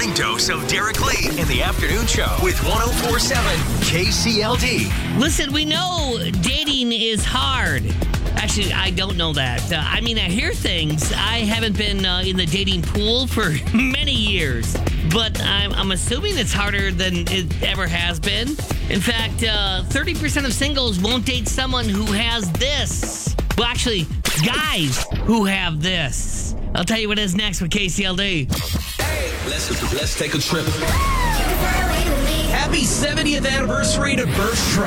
morning dose of Derek Lee in the afternoon show with 104.7 KCLD. Listen, we know dating is hard. Actually, I don't know that. I hear things. I haven't been in the dating pool for many years, but I'm assuming it's harder than it ever has been. In fact, 30% of singles won't date someone who has this. Well, actually, guys who have this. I'll tell you what is next with KCLD. Hey, let's take a trip. Happy 70th anniversary to Birch Track.